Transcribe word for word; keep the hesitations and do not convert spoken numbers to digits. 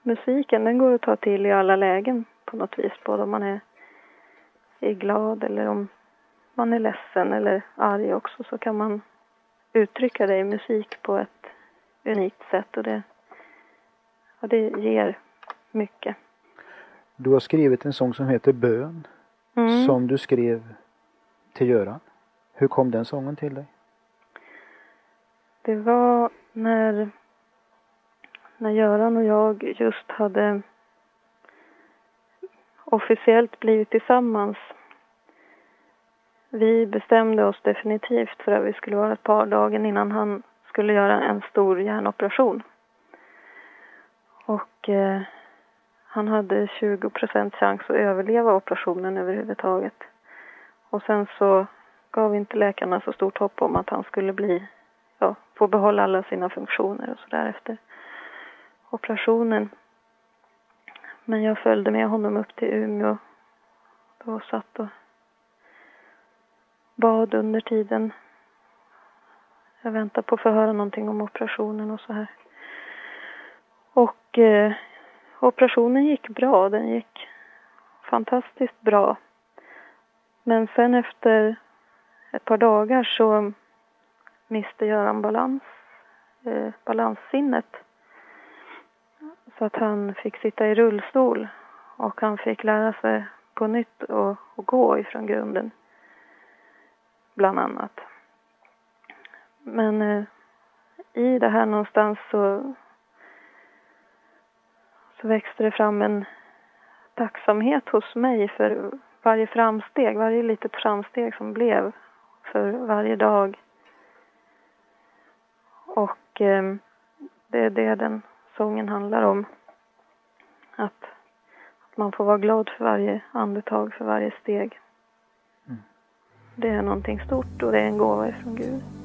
musiken, den går att ta till i alla lägen på något vis. Både om man är, är glad eller om man är ledsen eller arg också, så kan man uttrycka det i musik på ett unikt sätt, och det, och det ger mycket. Du har skrivit en sång som heter Bön, mm. som du skrev till Göran. Hur kom den sången till dig? Det var när, när Göran och jag just hade officiellt blivit tillsammans. Vi bestämde oss definitivt för att vi skulle vara ett par dagen innan han skulle göra en stor hjärnoperation. Och eh, han hade tjugo procent chans att överleva operationen överhuvudtaget. Och sen så gav inte läkarna så stort hopp om att han skulle bli, ja, få behålla alla sina funktioner och så där efter operationen. Men jag följde med honom upp till Umeå. Då satt och bad under tiden. Jag väntade på att få höra någonting om operationen och så här. Och eh, operationen gick bra. Den gick fantastiskt bra. Men sen efter ett par dagar så miste Göran balans, eh, balanssinnet. Så att han fick sitta i rullstol. Och han fick lära sig på nytt att gå ifrån grunden. Bland annat. Men eh, i det här någonstans så, så växte det fram en tacksamhet hos mig för varje framsteg, varje litet framsteg som blev för varje dag. Och eh, det är det den sången handlar om. Att, att man får vara glad för varje andetag, för varje steg. Mm. Det är någonting stort och det är en gåva från Gud.